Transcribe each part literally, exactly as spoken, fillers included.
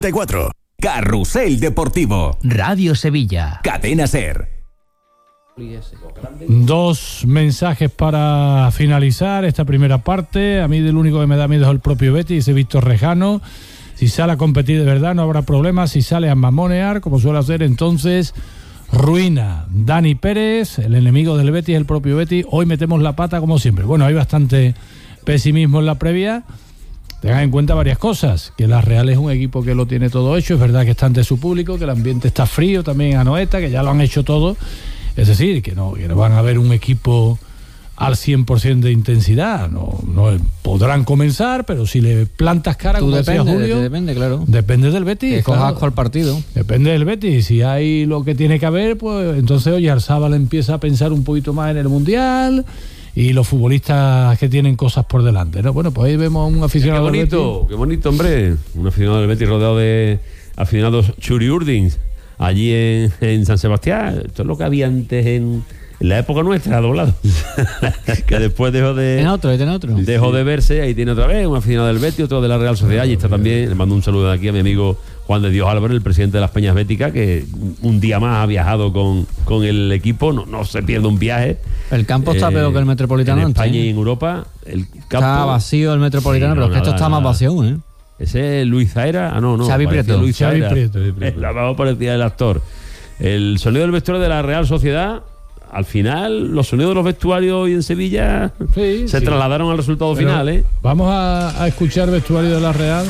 cuatro. Carrusel Deportivo. Radio Sevilla. Cadena SER. Dos mensajes para finalizar esta primera parte. A mí del único que me da miedo es el propio Betis, ese Víctor Rejano. Si sale a competir de verdad no habrá problema. Si sale a mamonear, como suele hacer, entonces ruina. Dani Pérez, el enemigo del Betis, el propio Betis. Hoy metemos la pata como siempre. Bueno, hay bastante pesimismo en la previa. Tengan en cuenta varias cosas, que la Real es un equipo que lo tiene todo hecho, es verdad que está ante su público, que el ambiente está frío también en Anoeta, que ya lo han hecho todo, es decir, que no, que no van a ver un equipo al cien por ciento de intensidad, no, no podrán comenzar, pero si le plantas cara, Tú como depende, decía Julio, depende, claro. Depende del Betis. Que coja claro. asco al partido. Depende del Betis, si hay lo que tiene que haber, pues entonces oye, Arzábal empieza a pensar un poquito más en el Mundial. Y los futbolistas que tienen cosas por delante, ¿no? Bueno, pues ahí vemos a un aficionado qué bonito, del Betis. Qué bonito, hombre. Un aficionado del Betis rodeado de aficionados churiurdins allí en, en San Sebastián. Esto es lo que había antes en, en la época nuestra, doblado. Que después dejó de... Tiene otro, tiene otro. Dejó de verse, ahí tiene otra vez un aficionado del Betis, otro de la Real Sociedad. Y está también, le mando un saludo de aquí a mi amigo Juan de Dios Álvarez, el presidente de las Peñas Béticas, que un día más ha viajado con, con el equipo, no, no se pierde un viaje. El campo está eh, peor que el Metropolitano en antes, España ¿eh? y en Europa. El campo, está vacío el Metropolitano, sí, pero no, es que esto nada, está nada. más vacío aún, ¿eh? Ese es Luis Zaera. Ah, no, no. Xavi parecía Prieto. Luis Xavi Zaera. Prieto, Xavi Prieto. La más parecía el actor. El sonido del vestuario de la Real Sociedad. Al final, los sonidos de los vestuarios hoy en Sevilla Sí, se sí. trasladaron al resultado Pero final, ¿eh? Vamos a, a escuchar el vestuario de la Real.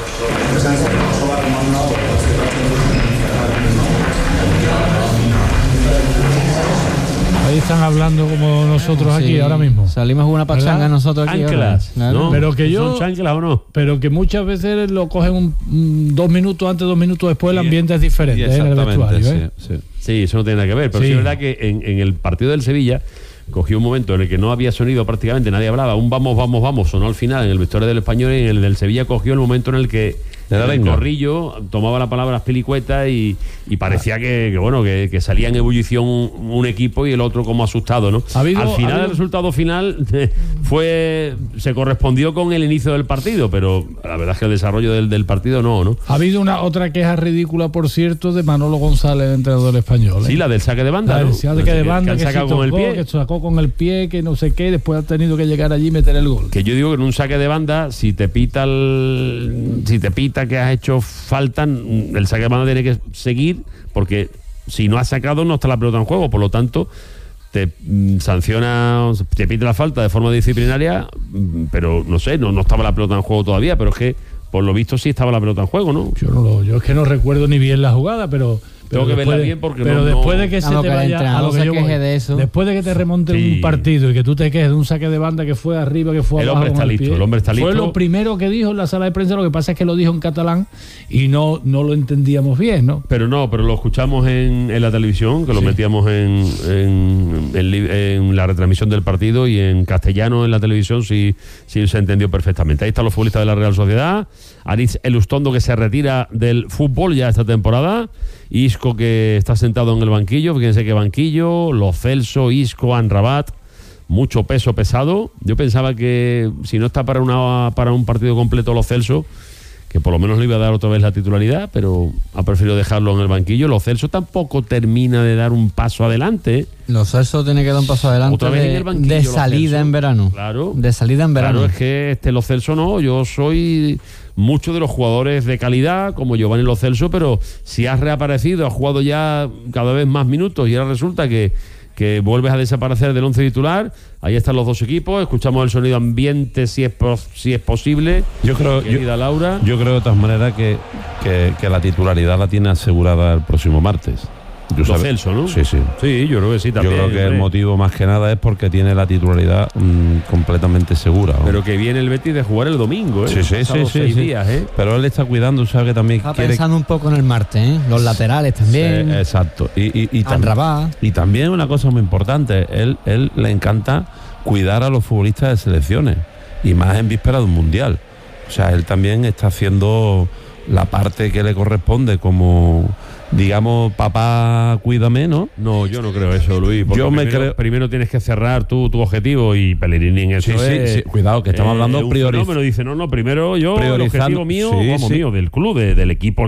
Ahí están hablando como nosotros aquí Sí, ahora mismo. Salimos con una pachanga ¿verdad? nosotros aquí. Ángelas, ahora, ¿no? ¿no? Pero que yo- ¿Son chanclas o no? Pero que muchas veces lo cogen un, un- dos minutos antes, dos minutos después, el Sí, ambiente es diferente, y ¿eh? en el exactamente, vestuario. ¿eh? sí, sí. Sí, eso no tiene nada que ver. Pero sí, Sí. es verdad que en, en el partido del Sevilla cogió un momento en el que no había sonido prácticamente, nadie hablaba. Un vamos, vamos, vamos sonó al final en el vestuario del Español, y en el del Sevilla cogió el momento en el que De la el lengua. Corrillo tomaba la palabra Pilicueta y, y parecía que, que, bueno, que, que salía en ebullición un, un equipo y el otro como asustado, ¿no? Ha habido- al ha final habido- el resultado final fue se correspondió con el inicio del partido, pero la verdad es que el desarrollo del, del partido no, ¿no? Ha habido una otra queja ridícula, por cierto, de Manolo González, entrenador español. ¿eh? Sí, la del saque de banda, La ¿no? del saque de banda, que, que, han se sacado con el tocó, pie. que sacó con el pie, que no sé qué, después ha tenido que llegar allí y meter el gol. Que yo digo que en un saque de banda, si te pita el, si te pita que has hecho falta, el saque de banda tiene que seguir, porque si no has sacado no está la pelota en juego, por lo tanto te mm, sanciona, te pita la falta de forma disciplinaria, mm, pero no sé, no, no estaba la pelota en juego todavía, pero es que por lo visto sí estaba la pelota en juego, ¿no? Yo no lo, yo es que no recuerdo ni bien la jugada, pero Tengo pero que verla después de- bien porque pero no- después no- de que se Vamos, te que el vaya a entrenador lo que se yo queje voy, de eso. después de que te remonten Sí. un partido y que tú te quejes de un saque de banda que fue arriba, que fue El abajo hombre está con listo, pie, el hombre está fue listo. lo primero que dijo en la sala de prensa. Lo que pasa es que lo dijo en catalán y no no lo entendíamos bien, ¿no? Pero no, pero lo escuchamos en, en la televisión, que lo Sí. metíamos en, en, en li- en la retransmisión del partido, y en castellano en la televisión sí, sí se entendió perfectamente. Ahí están los futbolistas de la Real Sociedad. Aritz Elustondo, que se retira del fútbol ya esta temporada. Isco, que está sentado en el banquillo. Fíjense qué banquillo. Lo Celso, Isco, Anrabat. Mucho peso pesado. Yo pensaba que si no está para, una, para un partido completo Lo Celso, que por lo menos le iba a dar otra vez la titularidad, pero ha preferido dejarlo en el banquillo. Lo Celso tampoco termina de dar un paso adelante, ¿eh? Los Celso tiene que dar un paso adelante Otra vez en de, el banquillo, de Lo salida Celso. en verano. Claro. De salida en verano. Claro, es que este Lo Celso no. Yo soy muchos de los jugadores de calidad, como Giovanni Lo Celso, pero si has reaparecido, has jugado ya cada vez más minutos y ahora resulta que, que vuelves a desaparecer del once titular. Ahí están los dos equipos. Escuchamos el sonido ambiente, si es, pos- si es posible. Yo creo, Querida yo, Laura. yo creo de todas maneras que, que, que la titularidad la tiene asegurada el próximo martes. Yo Lo sabe- Celso, ¿no? Sí, sí. Sí, yo creo que sí también. Yo creo que el hombre. motivo más que nada es porque tiene la titularidad mm, completamente segura, ¿no? Pero que viene el Betis de jugar el domingo, ¿eh? Sí, sí, Pasados sí, sí, seis sí. días, ¿eh? Pero él está cuidando, sabe que también Está quiere... pensando un poco en el martes, ¿eh? Los laterales también. Eh, exacto. Y, y, y, tam- Anrabat. y también una cosa muy importante, él, él le encanta cuidar a los futbolistas de selecciones, y más en víspera de un mundial. O sea, él también está haciendo la parte que le corresponde como, digamos, papá, cuídame, ¿no? No, yo no creo eso, Luis. Porque Yo me primero, creo- primero tienes que cerrar tu, tu objetivo y Pellegrini en eso Sí, sí, es, sí. Cuidado, que estamos hablando de un prioriz- fenómeno. Dice, no, no, primero yo, el priorizando- objetivo mío, sí, vamos, sí. mío, del club, de- del equipo